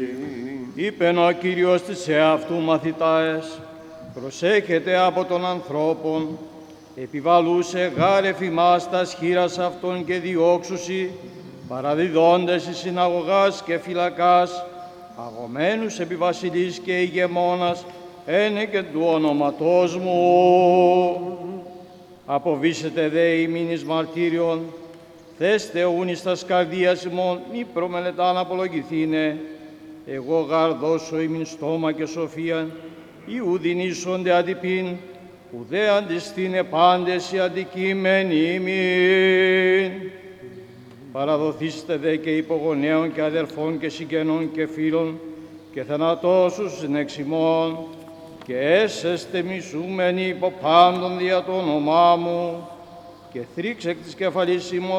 Είπεν ο Κύριος της εαυτού μαθητάες, προσέχετε από των ανθρώπων, επιβαλούσε γάρεφ ημάς τας χείρας αυτών και διώξουσι, παραδιδόντες εις συναγωγάς και φυλακάς, αγωμένους επί βασιλείς και ηγεμόνας, ένεκεν του όνοματός μου. Αποβήσετε δε ημίν εις μαρτύριον, θέστε ούν εις τας καρδίας ημών, μη προμελετάν απολογηθήνε, εγώ γαρ δώσω ημίν στόμα και σοφίαν, Ιούδιν ίσονται αντιπίν, ουδέ αντιστήνε πάντες οι αντικείμενοι ημίν. Παραδοθήστε δε και υπογονέων και αδελφών και συγγενών και φίλων και θανατώσους συνεξιμών και έσεστε μισούμενοι υπό πάντων δια το όνομά μου και θρύξ εκ της κεφαλής ημών